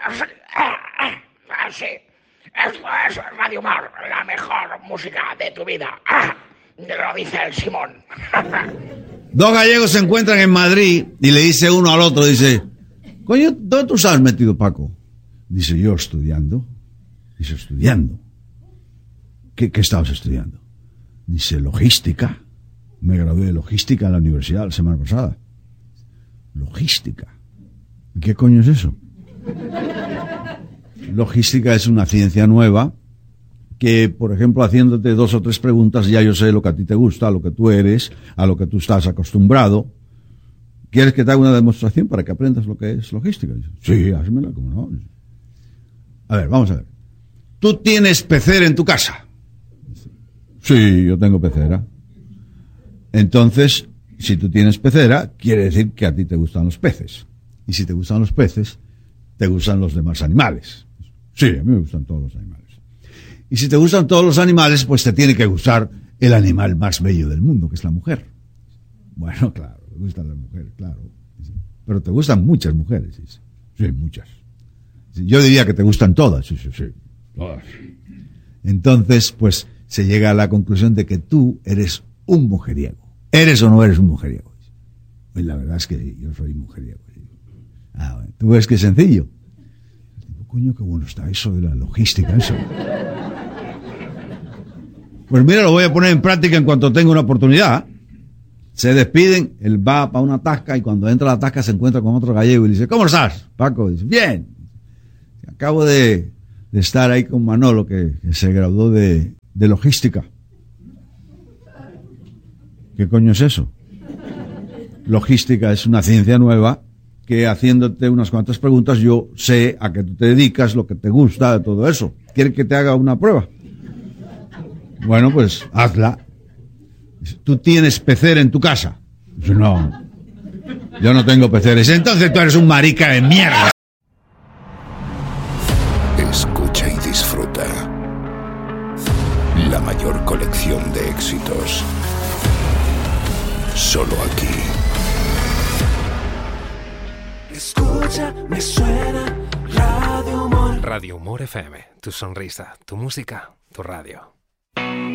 Sí. Esto es Radio Mar, la mejor música de tu vida. Lo dice el Simón. Dos gallegos se encuentran en Madrid y le dice uno al otro, dice, coño, ¿dónde tú estás metido, Paco? Dice, yo estudiando. Dice, ¿estudiando? ¿Qué estabas estudiando? Dice, logística. Me gradué de logística en la universidad la semana pasada. Logística. ¿Qué coño es eso? Logística es una ciencia nueva que, por ejemplo, haciéndote 2 o 3 preguntas, ya yo sé lo que a ti te gusta, lo que tú eres, a lo que tú estás acostumbrado. ¿Quieres que te haga una demostración para que aprendas lo que es logística? Sí, házmela, ¿cómo no? A ver, vamos a ver. ¿Tú tienes pecera en tu casa? Sí, yo tengo pecera. Entonces, si tú tienes pecera, quiere decir que a ti te gustan los peces. Y si te gustan los peces, te gustan los demás animales. Sí, a mí me gustan todos los animales. Y si te gustan todos los animales, pues te tiene que gustar el animal más bello del mundo, que es la mujer. Bueno, claro, te gustan las mujeres, claro. Pero te gustan muchas mujeres. Sí, muchas. Yo diría que te gustan todas. Sí, todas. Entonces, pues, se llega a la conclusión de que tú eres un mujeriego. ¿Eres o no eres un mujeriego? Pues la verdad es que yo soy mujeriego. Bueno, ¿tú ves qué sencillo? Coño, qué bueno está eso de la logística, eso. Pues mira, lo voy a poner en práctica en cuanto tenga una oportunidad. Se despiden, él va para una tasca y cuando entra a la tasca se encuentra con otro gallego y le dice, ¿cómo estás, Paco? Dice, bien. Acabo de estar ahí con Manolo, que se graduó de logística. ¿Qué coño es eso? Logística es una ciencia nueva que haciéndote unas cuantas preguntas yo sé a qué tú te dedicas, lo que te gusta, todo eso. ¿Quieres que te haga una prueba? Bueno, pues hazla. ¿Tú tienes pecera en tu casa? Dice, no, yo no tengo peceres. Entonces tú eres un marica de mierda. Escucha y disfruta. La mayor colección de éxitos. Solo aquí. Escucha, me suena Radio Humor. Radio Humor FM, tu sonrisa, tu música, tu radio.